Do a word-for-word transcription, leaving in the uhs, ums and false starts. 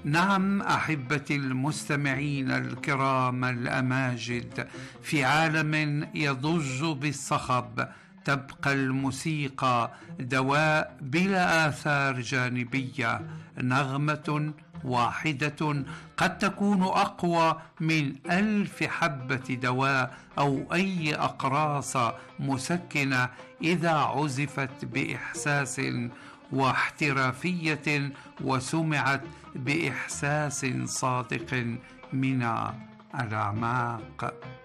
نعم أحبتي المستمعين الكرام الأماجد، في عالم يضج بالصخب تبقى الموسيقى دواء بلا آثار جانبية، نغمة واحدة قد تكون أقوى من ألف حبة دواء أو أي أقراص مسكنة إذا عزفت بإحساس واحترافية وسمعت بإحساس صادق من الأعماق.